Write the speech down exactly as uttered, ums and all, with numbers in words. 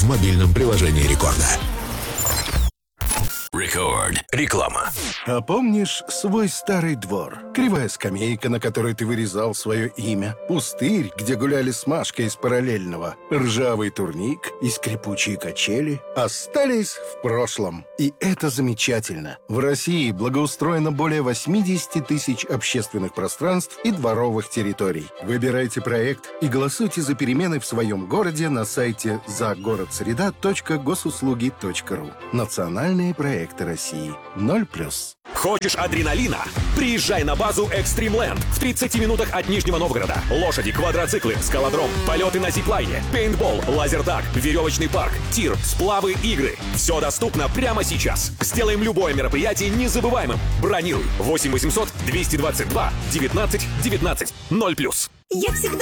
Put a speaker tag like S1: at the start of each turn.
S1: в мобильном приложении Рекорда.
S2: Рекорд. Реклама.
S3: А помнишь свой старый двор? Кривая скамейка, на которой ты вырезал свое имя. Пустырь, где гуляли с Машкой из параллельного. Ржавый турник и скрипучие качели остались в прошлом. И это замечательно. В России благоустроено более восемьдесят тысяч общественных пространств и дворовых территорий. Выбирайте проект и голосуйте за перемены в своем городе на сайте загородсреда точка госуслуги точка ру. Национальные проекты России. ноль плюс.
S4: Хочешь адреналина? Приезжай на базу Экстримленд в тридцати минутах от Нижнего Новгорода. Лошади, квадроциклы, скалодром, полеты на зиплайне, пейнтбол, лазертаг, веревочный парк, тир, сплавы, игры. Все доступно прямо сейчас. Сделаем любое мероприятие незабываемым. Бронируй восемь восемьсот двести двадцать два девятнадцать девятнадцать. ноль плюс.
S5: Я всегда